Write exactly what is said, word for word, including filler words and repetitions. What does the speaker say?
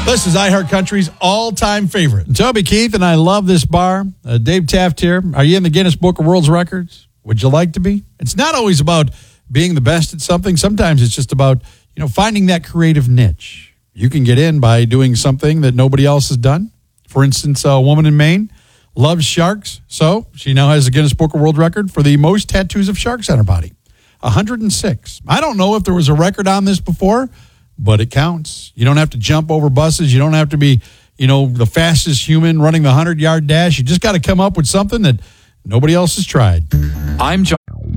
This is iHeart Country's all-time favorite. Toby Keith and I love this bar. Uh, Dave Taft here. Are you in the Guinness Book of World Records? Would you like to be? It's not always about being the best at something. Sometimes it's just about, you know, finding that creative niche. You can get in by doing something that nobody else has done. For instance, a woman in Maine loves sharks, so she now has the Guinness Book of World Record for the most tattoos of sharks on her body. one hundred six. I don't know if there was a record on this before, but it counts. You don't have to jump over buses. You don't have to be, you know, the fastest human running the hundred-yard dash. You just got to come up with something that nobody else has tried. I'm John.